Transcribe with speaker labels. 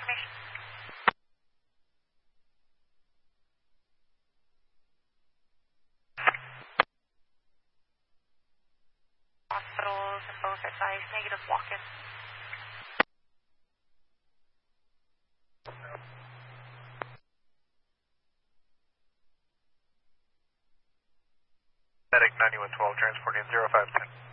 Speaker 1: information. Hospitals and both advise negative walk-in.
Speaker 2: Medic 9112 transporting 0510.